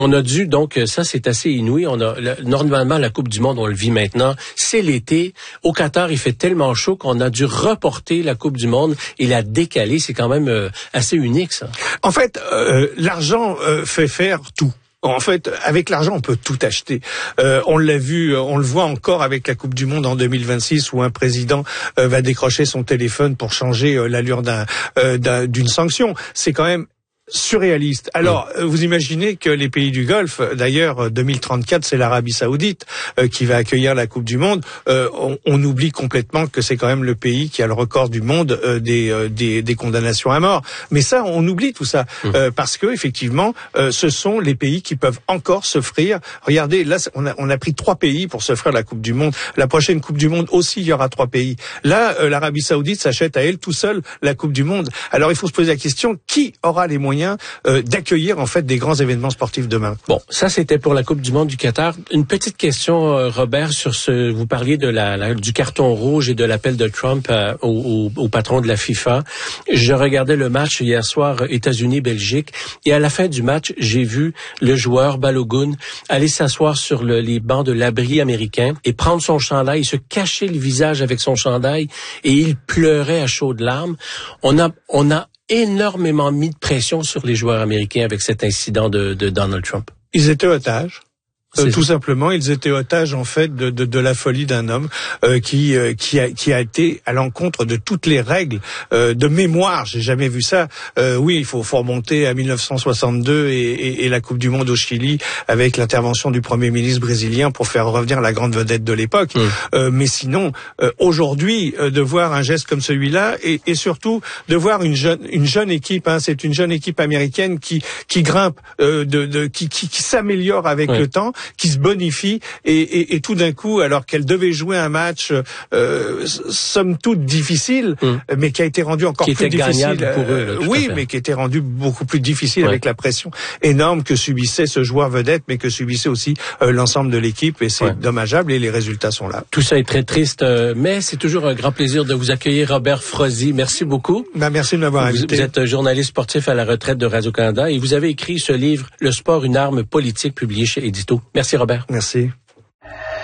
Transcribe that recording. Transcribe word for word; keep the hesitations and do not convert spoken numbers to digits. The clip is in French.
On a dû, donc, ça c'est assez inouï. On a le, normalement la Coupe du Monde, on le vit maintenant, c'est l'été. Au Qatar, il fait tellement chaud qu'on a dû reporter la Coupe du Monde et la décaler. C'est quand même euh, assez unique, ça. En fait, euh, l'argent euh, fait faire tout. En fait, avec l'argent, on peut tout acheter. Euh, on l'a vu, on le voit encore avec la Coupe du Monde en deux mille vingt-six, où un président euh, va décrocher son téléphone pour changer euh, l'allure d'un, euh, d'un, d'une sanction. C'est quand même surréaliste. Alors, mmh. vous imaginez que les pays du Golfe, d'ailleurs, deux mille trente-quatre, c'est l'Arabie Saoudite euh, qui va accueillir la Coupe du Monde. Euh, on, on oublie complètement que c'est quand même le pays qui a le record du monde euh, des, euh, des, des condamnations à mort. Mais ça, on oublie tout ça mmh. euh, parce que effectivement, euh, ce sont les pays qui peuvent encore s'offrir. Regardez, là, on a, on a pris trois pays pour s'offrir la Coupe du Monde. La prochaine Coupe du Monde aussi, il y aura trois pays. Là, euh, l'Arabie Saoudite s'achète à elle tout seul la Coupe du Monde. Alors, il faut se poser la question, qui aura les moyens Euh, d'accueillir en fait des grands événements sportifs demain. Bon, ça c'était pour la Coupe du Monde du Qatar. Une petite question, euh, Robert, sur ce. Vous parliez de la, la du carton rouge et de l'appel de Trump euh, au, au, au patron de la FIFA. Je regardais le match hier soir États-Unis-Belgique et à la fin du match, j'ai vu le joueur Balogun aller s'asseoir sur le, les bancs de l'abri américain et prendre son chandail, se cacher le visage avec son chandail et il pleurait à chaudes larmes. On a, on a énormément mis de pression sur les joueurs américains avec cet incident de, de Donald Trump. Ils étaient otages. Euh, tout simplement, ils étaient otages en fait de, de, de la folie d'un homme euh, qui euh, qui a qui a été à l'encontre de toutes les règles euh, de mémoire. J'ai jamais vu ça. Euh, oui, il faut, faut remonter à mille neuf cent soixante-deux et, et, et la Coupe du Monde au Chili avec l'intervention du Premier ministre brésilien pour faire revenir la grande vedette de l'époque. Mmh. Euh, mais sinon, euh, aujourd'hui, euh, de voir un geste comme celui-là et, et surtout de voir une jeune une jeune équipe, hein, c'est une jeune équipe américaine qui qui grimpe, euh, de, de qui qui, qui s'améliore avec ouais. le temps, qui se bonifie et, et, et tout d'un coup, alors qu'elle devait jouer un match euh, somme toute difficile, mmh. mais qui a été rendu encore qui plus était difficile. Pour eux, là, oui, mais qui était rendu beaucoup plus difficile ouais. avec la pression énorme que subissait ce joueur vedette, mais que subissait aussi euh, l'ensemble de l'équipe. Et c'est ouais. dommageable et les résultats sont là. Tout ça est très triste, euh, mais c'est toujours un grand plaisir de vous accueillir, Robert Frozy. Merci beaucoup. Ben, merci de m'avoir invité. Vous êtes journaliste sportif à la retraite de Radio-Canada et vous avez écrit ce livre, Le sport, une arme politique, publié chez Édito. Merci Robert. Merci.